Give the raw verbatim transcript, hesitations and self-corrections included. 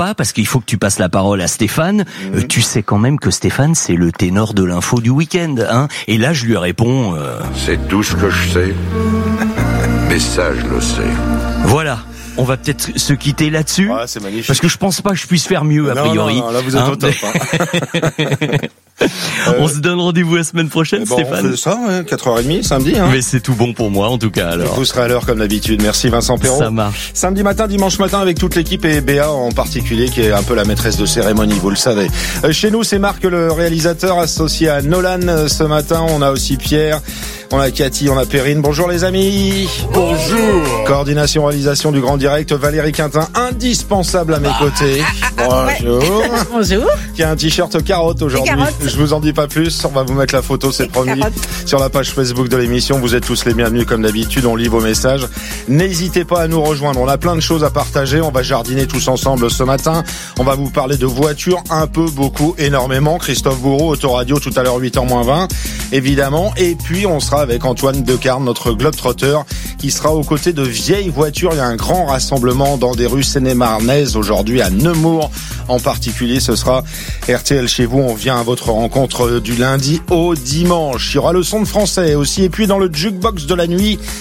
pas, parce qu'il faut que tu passes la parole à Stéphane. Mmh. Euh, tu sais quand même que Stéphane, c'est le ténor de l'info du week-end, hein. Et là, je lui réponds... Euh... C'est tout ce que je sais. Mais ça, je le sais. Voilà. On va peut-être se quitter là-dessus. Ouais, c'est magnifique. Parce que je pense pas que je puisse faire mieux, a non, priori. Non, non, là, vous êtes hein, au top. Hein. On euh, se donne rendez-vous la semaine prochaine, bon, Stéphane. On fait ça, ouais, quatre heures trente, samedi. Hein. Mais c'est tout bon pour moi, en tout cas, alors. Vous serez à l'heure, comme d'habitude. Merci, Vincent Perrault. Ça marche. Samedi matin, dimanche matin, avec toute l'équipe et Béa en particulier, qui est un peu la maîtresse de cérémonie, vous le savez. Euh, chez nous, c'est Marc, le réalisateur, associé à Nolan. Ce matin, on a aussi Pierre, on a Cathy, on a Perrine. Bonjour, les amis. Bonjour. Coordination, réalisation du Grand Direct, Valérie Quintin, indispensable à mes côtés. Bonjour. Bonjour. Qui a un t-shirt carotte aujourd'hui. Je vous en dis pas plus. On va vous mettre la photo, c'est promis, sur la page Facebook de l'émission. Vous êtes tous les bienvenus comme d'habitude. On lit vos messages. N'hésitez pas à nous rejoindre. On a plein de choses à partager. On va jardiner tous ensemble ce matin. On va vous parler de voitures, un peu, beaucoup, énormément. Christophe Bourreau, Autoradio, tout à l'heure huit heures moins vingt, évidemment. Et puis on sera avec Antoine Decarne, notre globetrotter, qui sera aux côtés de vieilles voitures. Il y a un grand rassemblement dans des rues seine-et-marnaises aujourd'hui à Nemours. En particulier, ce sera R T L chez vous. On vient à votre rencontre du lundi au dimanche. Il y aura le son de français aussi. Et puis dans le jukebox de la nuit,